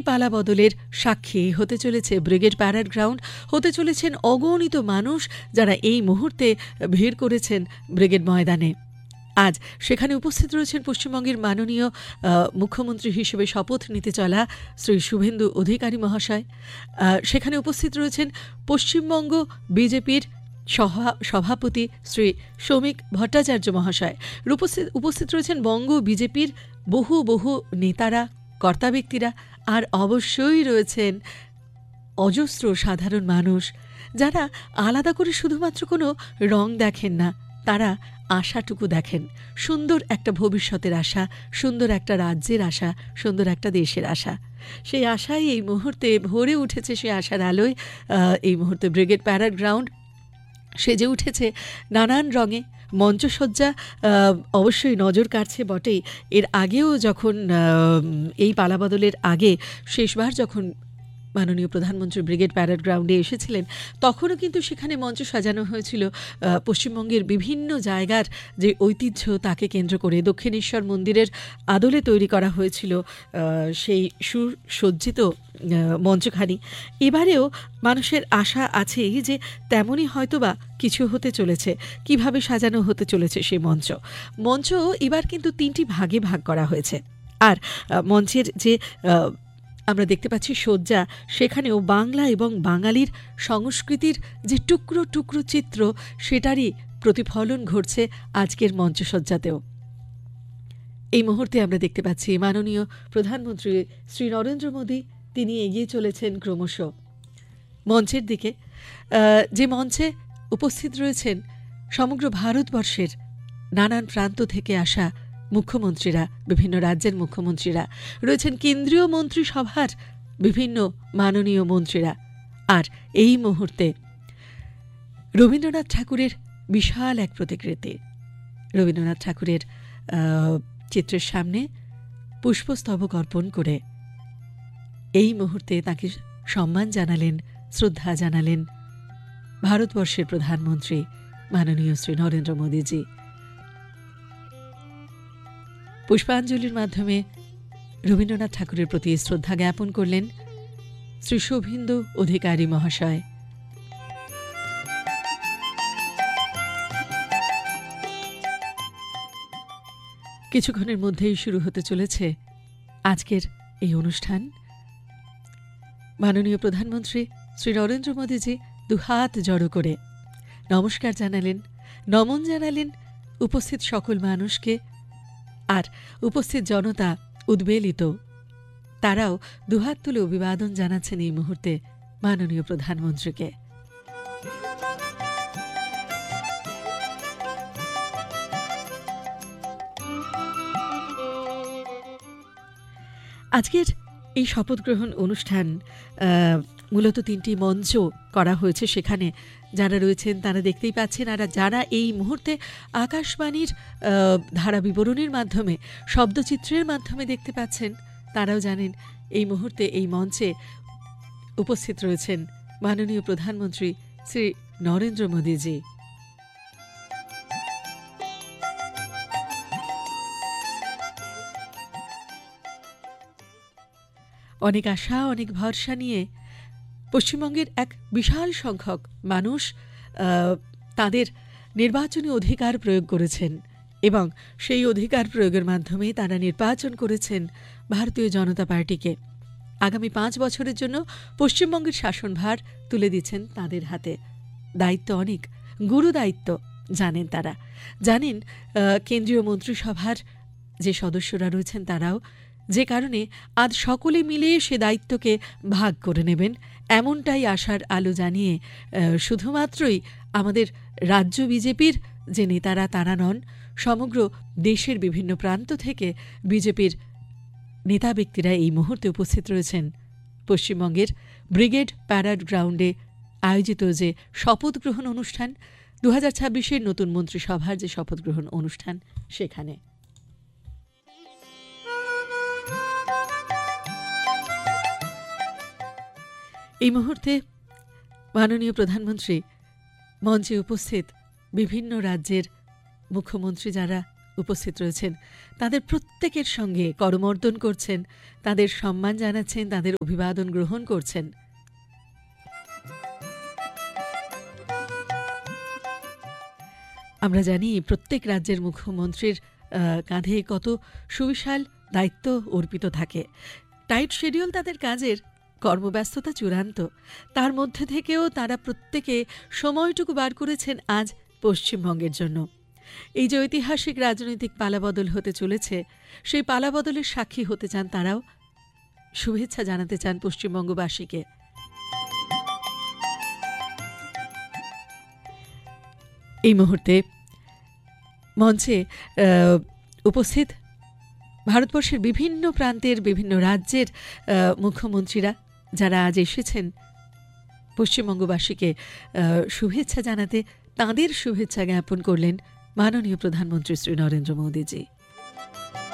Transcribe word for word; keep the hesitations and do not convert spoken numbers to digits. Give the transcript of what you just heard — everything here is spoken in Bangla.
পালা বদলের সাক্ষী হতে চলেছে ব্রিগেড প্যারেড গ্রাউন্ড, হতে চলেছেন অগণিত মানুষ যারা এই মুহূর্তে ভিড় করেছেন ব্রিগেড ময়দানে। আজ সেখানে উপস্থিত রয়েছেন পশ্চিমবঙ্গের মাননীয় মুখ্যমন্ত্রী হিসেবে শপথ নিতে চলা শ্রী শুভেন্দু অধিকারী মহাশয়। সেখানে উপস্থিত রয়েছেন পশ্চিমবঙ্গ বিজেপির সভাপতি শ্রী শ্রমিক ভট্টাচার্য মহাশয়। উপস্থিত উপস্থিত রয়েছেন বঙ্গ বিজেপির বহু বহু নেতারা, কর্তা ব্যক্তিরা, আর অবশ্যই রয়েছেন অজস্র সাধারণ মানুষ যারা আলাদা করে শুধুমাত্র কোনো রং দেখেন না, তারা আশাটুকু দেখেন, সুন্দর একটা ভবিষ্যতের আশা, সুন্দর একটা রাজ্যের আশা, সুন্দর একটা দেশের আশা। সেই আশাই এই মুহূর্তে ভরে উঠেছে, সেই আশার আলোয় এই মুহূর্তে ব্রিগেড প্যারেড গ্রাউন্ড সেজে উঠেছে নানান রঙে। মঞ্চসজ্জা অবশ্যই নজর কাড়ছে বটেই। এর আগেও যখন এই পালাবদলের আগে শেষবার যখন মাননীয় প্রধানমন্ত্রী ব্রিগেড প্যারেড গ্রাউন্ডে এসেছিলেন, তখনও কিন্তু সেখানে মঞ্চ সাজানো হয়েছিল পশ্চিমবঙ্গের বিভিন্ন জায়গার যে ঐতিহ্য তাকে কেন্দ্র করে। দক্ষিণেশ্বর মন্দিরের আদলে তৈরি করা হয়েছিল সেই সুসজ্জিত মঞ্চখানি। এবারেও মানুষের আশা আছেই যে তেমনই হয়তোবা কিছু হতে চলেছে। কিভাবে সাজানো হতে চলেছে সেই মঞ্চ মঞ্চ এবার কিন্তু তিনটি ভাগে ভাগ করা হয়েছে। আর মঞ্চের যে আমরা দেখতে পাচ্ছি সজ্জা, সেখানেও বাংলা এবং বাঙালির সংস্কৃতির যে টুকরো টুকরো চিত্র, সেটারই প্রতিফলন ঘটছে আজকের মঞ্চসজ্জাতেও। এই মুহূর্তে আমরা দেখতে পাচ্ছি মাননীয় প্রধানমন্ত্রী শ্রী নরেন্দ্র মোদী, তিনি এগিয়ে চলেছেন ক্রমশ মঞ্চের দিকে, যে মঞ্চে উপস্থিত রয়েছেন সমগ্র ভারতবর্ষের নানান প্রান্ত থেকে আসা মুখ্যমন্ত্রীরা, বিভিন্ন রাজ্যের মুখ্যমন্ত্রীরা রয়েছেন, কেন্দ্রীয় মন্ত্রিসভার বিভিন্ন মাননীয় মন্ত্রীরা। আর এই মুহূর্তে রবীন্দ্রনাথ ঠাকুরের বিশাল এক প্রতিকৃতি, রবীন্দ্রনাথ ঠাকুরের চিত্রের সামনে পুষ্পস্তবক অর্পণ করে এই মুহূর্তে তাকে সম্মান জানালেন, শ্রদ্ধা জানালেন ভারতবর্ষের প্রধানমন্ত্রী মাননীয় শ্রী নরেন্দ্র মোদীজি। পুষ্পাঞ্জলির মাধ্যমে রবীন্দ্রনাথ ঠাকুরের প্রতি শ্রদ্ধা জ্ঞাপন করলেন শ্রী শুভেন্দু অধিকারী মহাশয়। কিছুক্ষণের মধ্যেই শুরু হতে চলেছে আজকের এই অনুষ্ঠান। মাননীয় প্রধানমন্ত্রী শ্রী নরেন্দ্র মোদীজি দুহাত জড়ো করে নমস্কার জানালেন, নমন জানালেন উপস্থিত সকল মানুষকে। আর উপস্থিত জনতা উদ্বেলিত, তারাও দুহাত তুলে অভিবাদন জানাচ্ছেন এই মুহূর্তে মাননীয় প্রধানমন্ত্রীকে। আজকের এই শপথ গ্রহণ অনুষ্ঠান মূলত তিনটি মঞ্চ করা হয়েছে। সেখানে যারা রয়েছেন তারা দেখতেই পাচ্ছেন, আর যারা এই মুহূর্তে আকাশবাণীর ধারা বিবরণীর মাধ্যমে, শব্দচিত্রের মাধ্যমে দেখতে পাচ্ছেন, তারাও জানেন এই মুহূর্তে এই মঞ্চে উপস্থিত রয়েছেন মাননীয় প্রধানমন্ত্রী শ্রী নরেন্দ্র মোদীজি। অনেক আশা, অনেক ভরসা নিয়ে পশ্চিমবঙ্গের এক বিশাল সংখ্যক মানুষ তাদের নির্বাচনী অধিকার প্রয়োগ করেছেন এবং সেই অধিকার প্রয়োগের মাধ্যমে তারা নির্বাচন করেছেন ভারতীয় জনতা পার্টিকে। আগামী পাঁচ বছরের জন্য পশ্চিমবঙ্গের শাসনভার তুলে দিচ্ছেন তাদের হাতে। দায়িত্ব অনেক, গুরু দায়িত্ব, জানেন তারা। জানেন কেন্দ্রীয় মন্ত্রিসভার যে সদস্যরা রয়েছেন তারাও, যে কারণে আজ সকলে মিলে সে দায়িত্বকে ভাগ করে নেবেন, এমনটাই আশার আলো জানিয়ে শুধুমাত্রই আমাদের রাজ্য বিজেপির যে নেতারা তারা নন, সমগ্র দেশের বিভিন্ন প্রান্ত থেকে বিজেপির নেতা ব্যক্তিরা এই মুহূর্তে উপস্থিত রয়েছেন পশ্চিমবঙ্গের ব্রিগেড প্যারেড গ্রাউন্ডে আয়োজিত যে শপথ গ্রহণ অনুষ্ঠান, দু হাজার ছাব্বিশের নতুন মন্ত্রিসভার যে শপথ গ্রহণ অনুষ্ঠান, সেখানে। এই মুহূর্তে মাননীয় প্রধানমন্ত্রী মঞ্চে উপস্থিত বিভিন্ন রাজ্যের মুখ্যমন্ত্রী যারা উপস্থিত রয়েছেন তাদের প্রত্যেকের সঙ্গে করমর্দন করছেন, তাদের সম্মান জানাচ্ছেন, তাদের অভিবাদন গ্রহণ করছেন। আমরা জানি প্রত্যেক রাজ্যের মুখ্যমন্ত্রীর কাঁধে কত সুবিশাল দায়িত্ব অর্পিত থাকে। টাইট শিডিউল তাদের কাজের, কর্মব্যস্ততা চূড়ান্ত, তার মধ্যে থেকেও তারা প্রত্যেকে সময়টুকু বার করেছেন আজ পশ্চিমবঙ্গের জন্য। এই যে ঐতিহাসিক রাজনৈতিক পালাবদল হতে চলেছে, সেই পালাবদলের সাক্ষী হতে চান তারাও, শুভেচ্ছা জানাতে চান পশ্চিমবঙ্গবাসীকে। এই মুহূর্তে মঞ্চে উপস্থিত ভারতবর্ষের বিভিন্ন প্রান্তের বিভিন্ন রাজ্যের মুখ্যমন্ত্রীরা যারা আজ এসেছেন পশ্চিমবঙ্গবাসীকে শুভেচ্ছা জানাতে, তাঁদের শুভেচ্ছা জ্ঞাপন করলেন মাননীয় প্রধানমন্ত্রী শ্রী নরেন্দ্র মোদীজি।